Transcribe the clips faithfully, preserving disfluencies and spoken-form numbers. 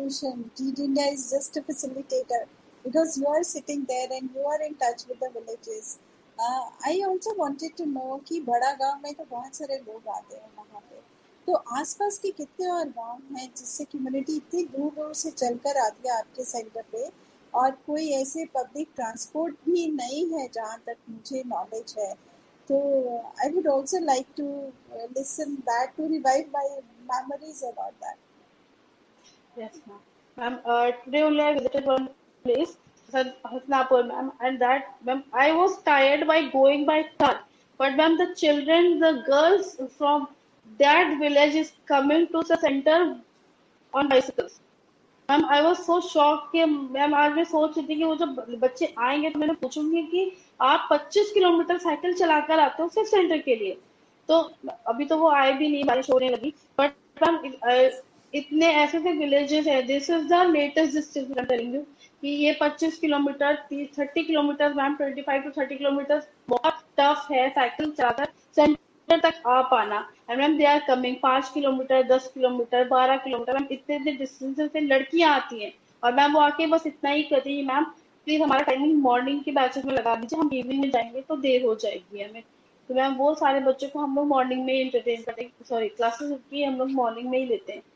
solution. Lead India is just a facilitator because you are sitting there and you are in touch with the villages. Uh, I also wanted to know कि बड़ा गांव में तो बहुत सारे लोग आते हैं वहाँ पे, तो आसपास के कितने और गांव हैं जिससे कम्युनिटी इतनी दूर दूर से चलकर आती है आपके सेंटर पे, और कोई ऐसे पब्लिक ट्रांसपोर्ट भी नहीं है जहाँ तक मुझे नॉलेज है. तो I would also like to listen that to revive my memories about that. Yes, ma'am. Ma'am, uh, today only I visited one place, Hasn- Hasnapur, ma'am, and that, ma'am, I was tired by going by car. But, ma'am, the children, the girls from that village is coming to the center on bicycles. Ma'am I was so shock कि ma'am आज मैं सोच रही थी कि वो जब बच्चे आएंगे तो मैंने पूछूंगी कि आप पच्चीस किलोमीटर साइकिल चलाकर आते हो सिर्फ सेंटर के लिए. तो अभी तो वो आए भी नहीं, बारिश होने लगी, बट मैम इतने ऐसे ऐसे विलेजेस है. This is the latest distance I am telling you कि ये पच्चीस kilometre thirty kilometre ma'am twenty five to thirty kilometre बहुत टफ है साइकिल चलाकर सेंटर तक आ पाना. And ma'am they are coming पांच किलोमीटर दस किलोमीटर बारह किलोमीटर मैम इतने इतने डिस्टेंस से लड़कियां आती हैं, और मैम वो आके बस इतना ही कहती है मैम प्लीज हमारा टाइमिंग मॉर्निंग के बैचेस में लगा दीजिए, हम इवनिंग में जाएंगे तो देर हो जाएगी हमें. तो मैम वो सारे बच्चों को हम लोग मॉर्निंग में ही एंटरटेन करते हैं, सॉरी क्लासेस की हम लोग मॉर्निंग में ही लेते हैं.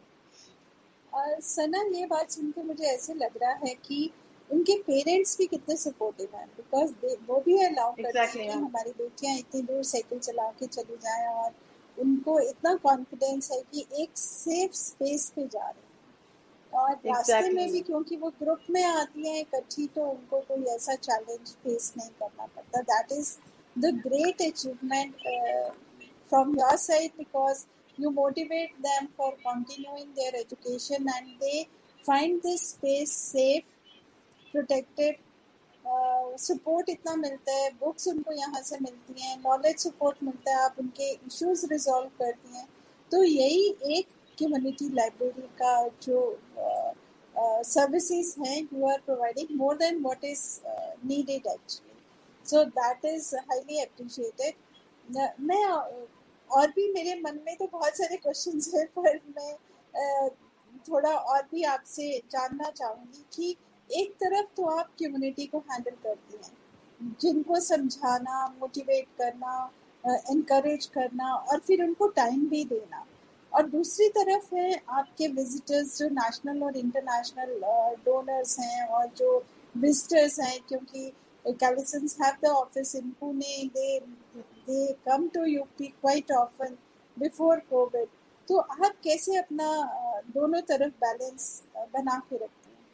और सना, ये बात सुनकर मुझे ऐसे लग रहा है कि उनके पेरेंट्स भी कितने सपोर्टिव हैं, बिकॉज वो भी अलाउ करते Exactly, हैं कि ma'am. हमारी बेटियां इतनी दूर साइकिल चला के चली जाएं, और उनको इतना कॉन्फिडेंस है कि एक सेफ स्पेस पे जा रहे हैं. और रास्ते में Exactly, भी ma'am. क्योंकि वो ग्रुप में आती हैं इकट्ठी, तो उनको कोई ऐसा चैलेंज फेस नहीं करना पड़ता. That is the great achievement from your side, because you motivate them for continuing their education and they find this space safe, protected. Support इतना मिलता है, बुक्स उनको यहाँ से मिलती हैं, नॉलेज सपोर्ट मिलता है, आप उनके इश्यूज रिजॉल्व करती हैं. तो यही एक कम्युनिटी लाइब्रेरी का जो सर्विसेज हैं you are providing more than what is needed actually. So that is highly appreciated. मैं और भी मेरे मन में तो बहुत सारे क्वेश्चंस हैं, पर मैं uh, थोड़ा और भी आपसे जानना चाहूँगी कि एक तरफ तो आप कम्युनिटी को हैंडल करती हैं, जिनको समझाना, मोटिवेट करना, इनकरेज करना और फिर उनको टाइम भी देना, और दूसरी तरफ है आपके विजिटर्स जो नेशनल और इंटरनेशनल डोनर्स हैं और जो विजिटर्स हैं, क्योंकि Calisons have the office in Pune, they they come to U P quite often before COVID. तो आप कैसे अपना दोनों तरफ बैलेंस बना के रखते हैं?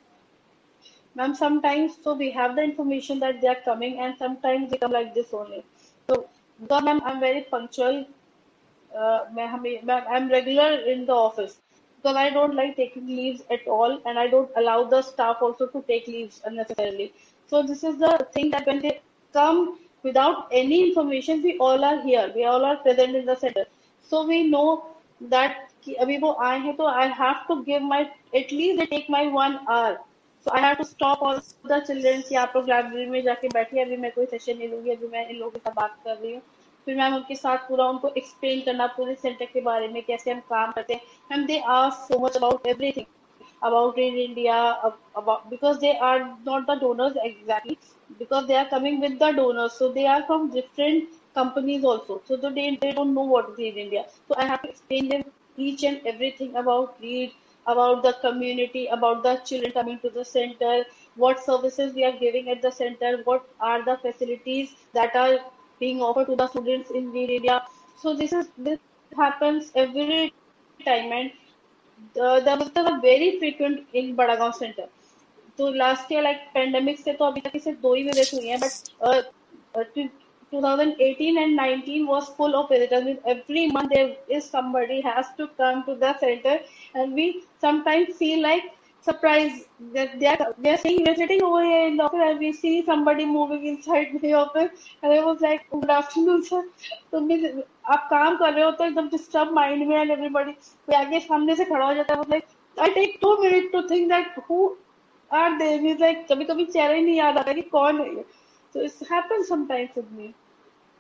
Ma'am, sometimes so we have the information that they are coming, and sometimes they come like this only. So, because ma'am, I'm very punctual. Uh, मैं हमें मैं I'm regular in the office because I don't like taking leaves at all, and I don't allow the staff also to take leaves unnecessarily. So this is the thing that when they come without any information, we all are here. We all are present in the center. So we know that कि अभी वो आए हैं तो I have to give my at least they take my one hour. So I have to stop all the children कि आप लोग library में जाके बैठिए, अभी मैं कोई सेशन नहीं लूंगी, अभी मैं इन लोगों के साथ बात कर रही हूँ. फिर मैम उनके साथ पूरा उनको एक्सप्लेन करना पूरे सेंटर के बारे में कैसे हम काम करते हैं. Ma'am they ask so much about everything about in India, about because they are not the donors exactly, because they are coming with the donors, so they are from different companies also, so they they don't know what is in India. So I have to explain them each and everything about Reed, about the community, about the children coming to the center, what services we are giving at the center, what are the facilities that are being offered to the students in Reed India. So this is this happens every time, and the, the visitors are very frequent in Badagaon Center. तो last year like pandemic से तो अभी तक सिर्फ दो ही visit हुई हैं, but twenty eighteen and nineteen was full of visitors. Means every month there is somebody has to come to the center, and we sometimes feel like surprised that they are they are saying we're sitting over here in the office and we see somebody moving inside the office, and I was like good afternoon sir. तो means आप काम कर रहे हो तो एकदम disturb mind में, and everybody कोई आगे सामने से खड़ा हो जाता है, like I take to minute to think that who are they. Means like कभी कभी चेहरा ही नहीं याद आता कि कौन है ये. So it happens sometimes with me.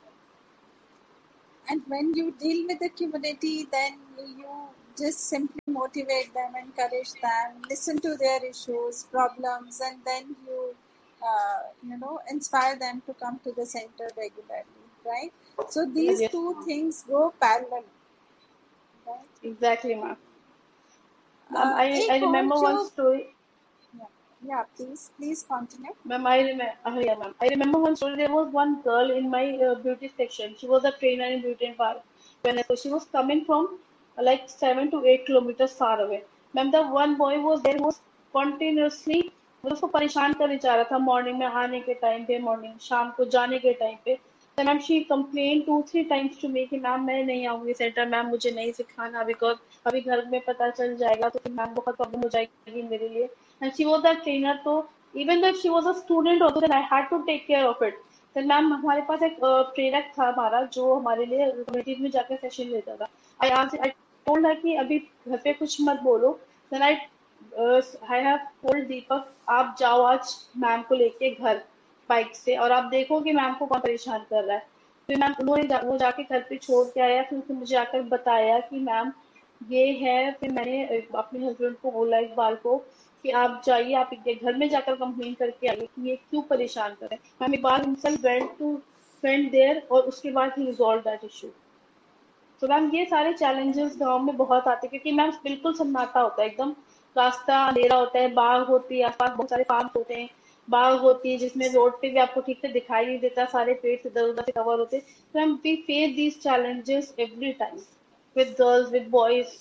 And when you deal with the community, then you just simply motivate them, encourage them, listen to their issues, problems, and then you, uh, you know, inspire them to come to the center regularly, right? So these Yes, two ma'am. things go parallel, right? Exactly, ma'am. Ma'am, Uh, I, I एक और remember जो one story. yeah, yeah, please, please continue. Ma'am, I remember, uh, yeah, ma'am. I remember one story. There was one girl in my uh, beauty section. She was a trainer in beauty and par- wellness. So she was coming from uh, like seven to eight kilometers far away. Ma'am, the one boy was there who was continuously मतलब उसको परेशान करने जा रहा था morning में आने के टाइम पे मॉर्निंग शाम को जाने के टाइम पे तो ma'am she complain to three times to me कि मैम मैं नहीं आऊंगी सेंटर मैम मुझे नहीं सिखाना बिकॉज अभी घर में पता चल जाएगा तो फिर मैम बहुत प्रॉब्लम हो जाएगी मेरे लिए and she was that trainer तो even though she was a student also then I had to take care of it then ma'am हमारे पास एक अ, प्रेरक था हमारा जो हमारे लिए कम्युनिटीज में जाकर सेशन लेता था आई आज आई टोल्ड her कि अभी घर पे कुछ मत बोलो then I I have told दीपक आप जाओ आज मैम को लेके घर बाइक से और आप देखो कि मैम को कौन परेशान कर रहा है फिर मैम उन्होंने जा, वो जाके घर पे छोड़ के आया फिर उसने मुझे आकर बताया कि मैम ये है फिर मैंने अ, अपने हस्बैंड को बोला इस बार को कि आप जाइए आप इनके घर में जाकर कंप्लेन करके आइए कि ये क्यों परेशान कर रहे हैं ma'am Iqbal himself went to went there और उसके बाद ही रिजॉल्व दैट इशू तो मैम ये सारे चैलेंजेस गांव में बहुत आते हैं क्योंकि मैम बिल्कुल सन्नाटा होता है एकदम रास्ता अंधेरा होता है बाग होती है आसपास बहुत सारे फार्म होते हैं बाग होती है जिसमें रोड पे भी आपको ठीक से दिखाई नहीं देता सारे पेड़ इधर उधर से कवर होते हैं तो ma'am we face these challenges every time with girls with boys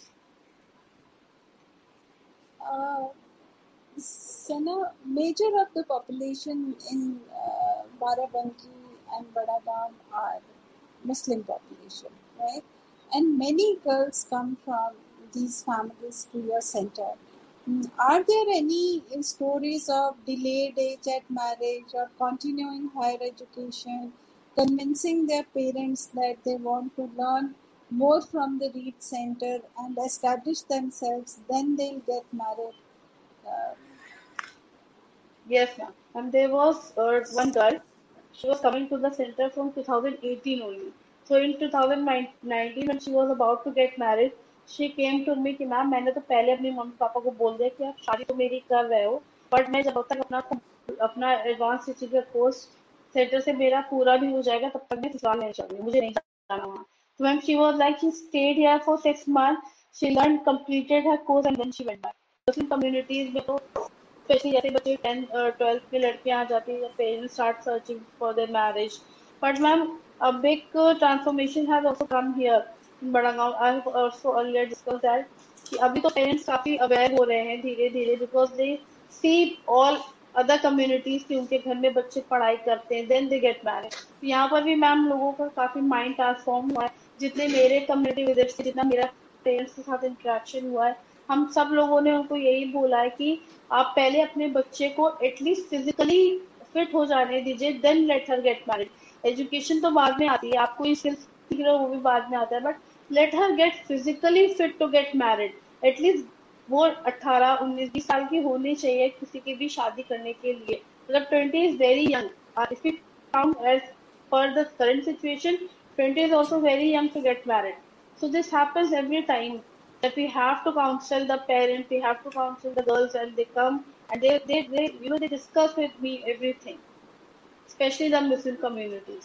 Uh, Sana, major of the population in uh, Barabanki and Badagaon are Muslim population, right? And many girls come from these families to your center. Mm, Are there any stories of delayed age at marriage or continuing higher education, convincing their parents that they want to learn more from the Reed Center and establish themselves, then they'll get married? Uh, Yes, ma'am. And there was uh, one girl. She was coming to the center from two thousand eighteen only. So in two thousand nineteen, when she was about to get married, she came to me कि ma'am मैंने तो पहले अपने mummy papa को बोल दिया कि आप शादी तो मेरी कर रहे हो बट मैं जब तक अपना अपना एडवांस टीचिंग का कोर्स सेंटर से मेरा पूरा भी हो जाएगा तब तक मैं ससुराल नहीं जाऊंगी मुझे नहीं जाना वहाँ तो ma'am she was like she state here for six month she learn completed her course and then she went back Muslim communities में तो स्पेशली जैसे बच्चे टेंथ ट्वेल्थ में लड़कियां आ जाती है parents start searching for their marriage but ma'am a big uh, transformation has also come here in Badagaon. I have also earlier discussed that कि अभी तो पेरेंट्स काफी अवेयर हो रहे हैं धीरे धीरे because they see all other communities की उनके घर में बच्चे पढ़ाई करते हैं देन दे गेट मैरिड यहाँ पर भी मैम लोगों का काफी माइंड ट्रांसफॉर्म हुआ है जितने मेरे कम्युनिटी विजिट से जितना मेरा पेरेंट्स के साथ इंटरेक्शन हुआ है हम सब लोगों ने उनको यही बोला है कि आप पहले अपने बच्चे को एटलीस्ट फिजिकली फिट हो जाने दीजिए then let her get married education तो बाद में आती है आपको ये स्किल्स सीख रहे हो वो भी बाद में आता है but let her gate physically fit to get married at least वो अठारह उन्नीस बीस साल की होनी चाहिए किसी की भी शादी करने के लिए मतलब twenty is very young if you count as per the current situation twenty is also very young to get married. So this happens every time that we have to counsel the parents, we have to counsel the girls, and they come and they, they, they you know, they discuss with me everything, especially the Muslim communities.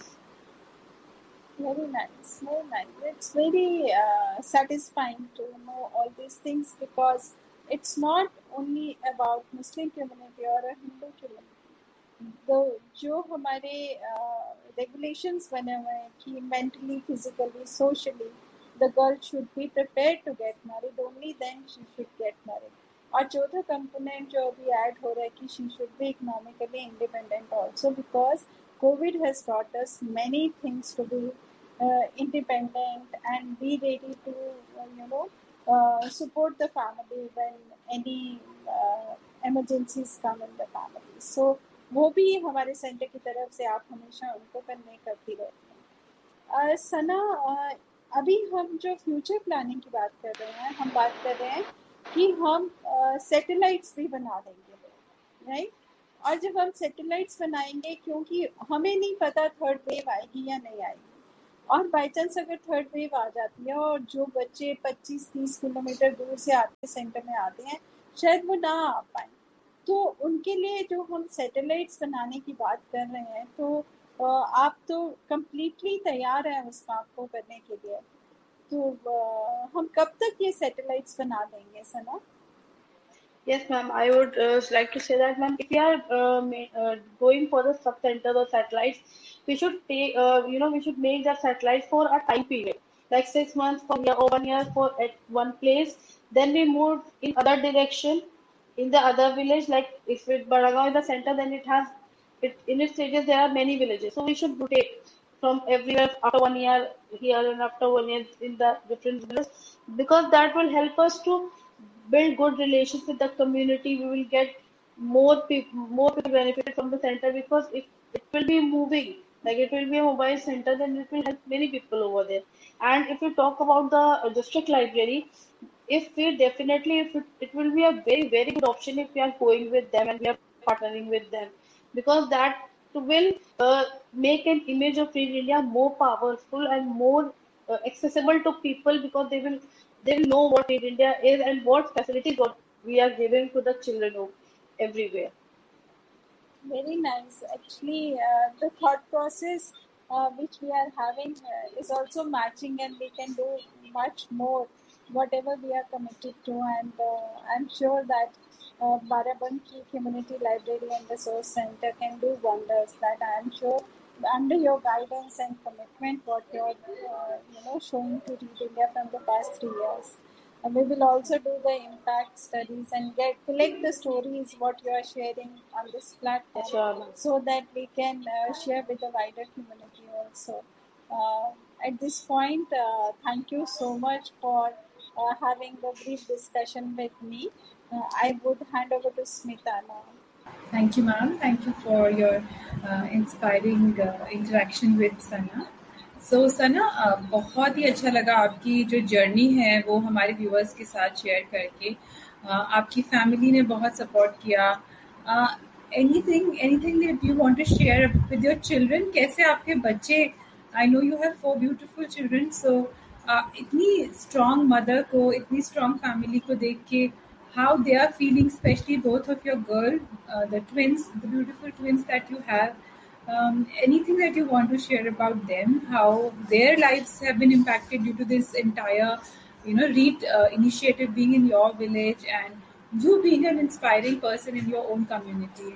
Very nice, very nice. It's very uh, satisfying to know all these things because it's not only about Muslim community or a Hindu community. The जो हमारे regulations बने हुए हैं कि mentally, physically, socially, the girl should be prepared to get married. Only then she should get married. और चौथा component जो अभी add हो रहा है कि she should be economically independent also because COVID has taught us many things to be uh, independent and be ready to uh, you know uh, support the family when any uh, emergencies come in the family. So वो भी हमारे centre की तरफ से आप हमेशा उनको convey करती रहती हैं। अ, सना अ, अभी हम जो फ्यूचर प्लानिंग की बात कर रहे हैं हम बात कर रहे हैं कि हम सैटेलाइट्स भी बना देंगे राइट और जब हम सैटेलाइट्स बनाएंगे क्योंकि हमें नहीं पता थर्ड वेव आएगी या नहीं आएगी और बाई चांस अगर थर्ड वेव आ जाती है और जो बच्चे पच्चीस तीस किलोमीटर दूर से आते सेंटर में आते हैं, शायद वो ना आ पाए, तो उनके लिए जो हम सैटेलाइट्स बनाने की बात कर रहे हैं, तो अ, आप तो कम्प्लीटली तैयार हैं उस काम को करने के लिए, तो अ, हम कब तक ये सैटेलाइट्स बना देंगे सना? Yes, ma'am. I would uh, like to say that, ma'am, if we are uh, ma- uh, going for the sub centers or satellites, we should take, uh, you know, we should make that satellite for a time period, like six months for year or one year for at one place. Then we move in other direction, in the other village. Like if it Baragaon is the center, then it has it in its stages there are many villages. So we should rotate from everywhere after one year here and after one year in the different villages, because that will help us to build good relations with the community. We will get more people, more people benefit from the center, because if it will be moving, like it will be a mobile center, then it will help many people over there. And if you talk about the uh, district library, if we definitely, if it, it will be a very, very good option if we are going with them and we are partnering with them, because that will uh, make an image of Free India more powerful and more uh, accessible to people, because they will they will know what Free India is and what facilities what we are giving to the children of everywhere. Very nice. Actually, uh, the thought process uh, which we are having uh, is also matching, and we can do much more, whatever we are committed to. And uh, I'm sure that uh, Barabanki Community Library and Resource Center can do wonders. That I am sure, under your guidance and commitment, what you're uh, you know showing to Read India from the past three years. And we will also do the impact studies and get collect the stories what you are sharing on this platform, Sure, ma'am. so that we can uh, share with the wider community also. Uh, at this point, uh, thank you so much for uh, having the brief discussion with me. Uh, I would hand over to Smita now. Thank you, ma'am. Thank you for your uh, inspiring uh, interaction with Sana. So so, Sana uh, बहुत ही अच्छा लगा आपकी जो journey है वो हमारे viewers के साथ शेयर करके. uh, आपकी फैमिली ने बहुत सपोर्ट किया. Anything anything that you want to share with your children? कैसे आपके बच्चे, I know you have four beautiful children, सो इतनी स्ट्रॉन्ग मदर को, इतनी स्ट्रॉन्ग फैमिली को देख के how they are feeling, especially both of your girl, uh, the twins, the beautiful twins that you have. Um, anything that you want to share about them, how their lives have been impacted due to this entire, you know, Read uh, initiative being in your village, and you being an inspiring person in your own community.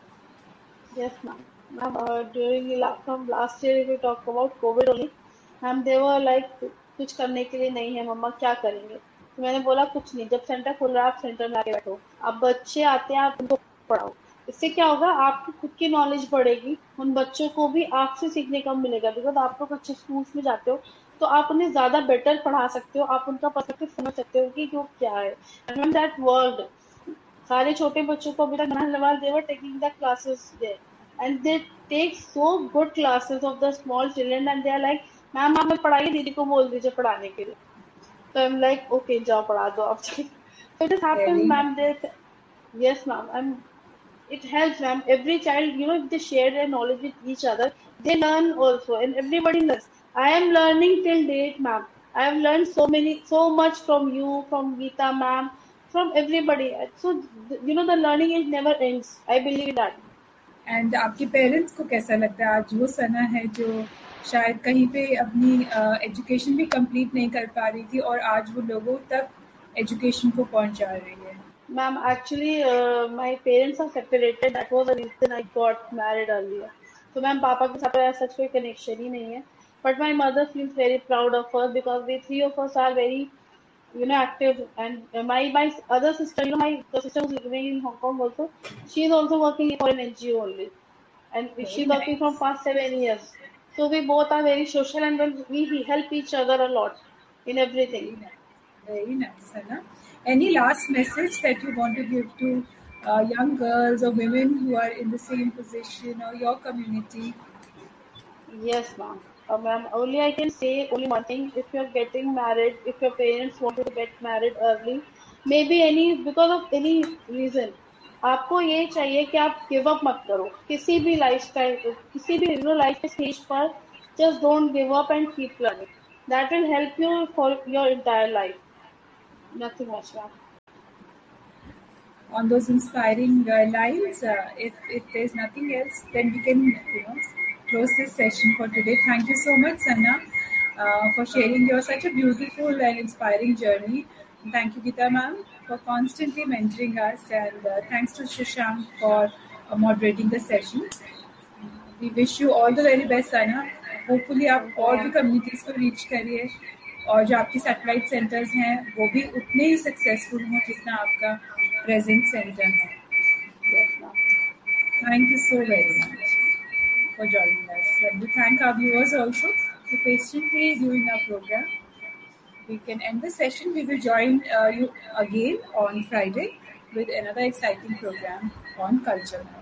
Yes, ma'am. Ma'am, uh, during the la- from last year, if we talk about COVID only, ma'am, they were like कुछ करने के लिए नहीं है मम्मा, क्या करेंगे? तो मैंने बोला कुछ नहीं, जब सेंटर खुल रहा है आप सेंटर में आके बैठो, आप बच्चे आते हैं आप उनको पढ़ाओ. इससे क्या होगा, आपकी खुद की नॉलेज बढ़ेगी, उन बच्चों को भी आपसे सीखने का मिलेगा, बिकॉज आप लोग अच्छे स्कूल्स में जाते हो तो आप उन्हें ज्यादा बेटर पढ़ा सकते हो, आप उनका पर्सपेक्टिव समझ सकते हो कि वो क्या है. एंड दैट वर्ल्ड सारे छोटे बच्चों को अभी तक नहाने they were taking the classes there, and they take so good classes of the small children, and they are like, ma'am आप मैं पढ़ाइए, दीदी को बोल दीजिए पढ़ाने के लिए. So I'm like, okay, जाओ पढ़ा दो आप. So it has happened, Very ma'am. nice. That yes, ma'am. I'm. It helps, ma'am. Every child, you know, if they share their knowledge with each other, they learn also, and everybody learns. I am learning till date, ma'am. I have learned so many, so much from you, from Geeta, ma'am, from everybody. So you know, the learning is never ends. I believe that. And आपके parents को कैसा लगता है आज वो सना है जो शायद कहीं पे अपनी एजुकेशन भी कंप्लीट नहीं कर पा रही थी और आज वो लोगों तक एजुकेशन को पहुंचा रही है? Ma'am, actually, uh, my parents are separated. That was the reason I got married earlier. So, ma'am, पापा के साथ तो ऐसा कोई connection ही नहीं है. But my mother feels very proud of us, because we three of us are very, you know, active. And uh, my my other sister, you know, my the sister who's living in Hong Kong also, she is also working for an N G O only, and Very she's working from nice. past seven years. So we both are very social, and then we help each other a lot in everything. Very nice. Very nice, Sana. Any last message that you want to give to uh, young girls or women who are in the same position or your community? Yes, ma'am. Uh, ma'am, only I can say only one thing. If you're getting married, if your parents want you to get married early, maybe any because of any reason, आपको ये चाहिए कि आप give up मत करो किसी भी life style किसी भी यू नो लाइफ के स्टेज पर. just don't give up and keep learning. That will help you for your entire life. Nothing much, ma'am. On those inspiring uh, lines, uh, if, if there's nothing else, then we can, you know, close this session for today. Thank you so much, Sana, uh, for sharing your such a beautiful and inspiring journey. And thank you, Geeta ma'am, for constantly mentoring us. And uh, thanks to Shashank for uh, moderating the session. We wish you all the very best, Sana. Hopefully आप और भी communities को reach करिए और जो आपके satellite centers हैं वो भी उतने ही successful हों जितना आपका present center है. Yes, ma'am. Thank you so very much for joining us. And we thank our viewers also for patiently viewing our program. We can end the session. We will join uh, you again on Friday with another exciting program on culture.